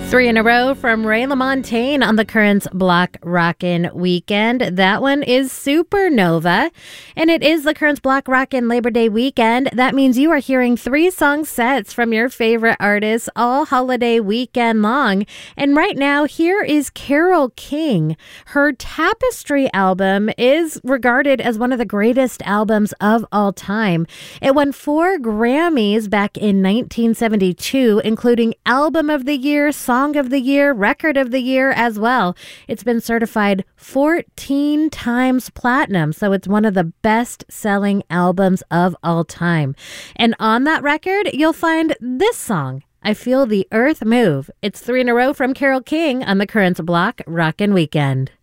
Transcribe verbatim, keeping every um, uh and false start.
Three in a row from Ray LaMontagne on the Currents Block Rockin' Weekend. That one is Supernova, and it is the Currents Block Rockin' Labor Day weekend. That means you are hearing three song sets from your favorite artists all holiday weekend long. And right now, here is Carole King. Her Tapestry album is regarded as one of the greatest albums of all time. It won four Grammys back in nineteen seventy-two, including Album of the Year, Song of the Year, Record of the Year as well. It's been certified fourteen times platinum, so it's one of the best-selling albums of all time. And on that record, you'll find this song, I Feel the Earth Move. It's three in a row from Carole King on the Currents Block Rockin' Weekend.